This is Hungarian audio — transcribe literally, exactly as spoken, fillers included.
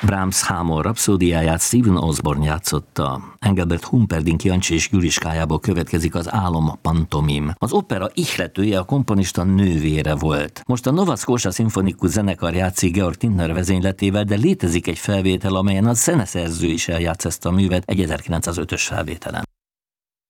Brahms Hámor rapszódiáját Stephen Osborne játszotta. Engelbert Humperdinck Jancsi és Juriskájából következik az Álom pantomim. Az opera ihletője a komponista nővére volt. Most a Nova Scotia Szimfonikus Zenekar játszik Georg Tintner vezényletével, de létezik egy felvétel, amelyen a zeneszerző is eljátsz ezt a művet egy ezerkilencszázötös felvételen.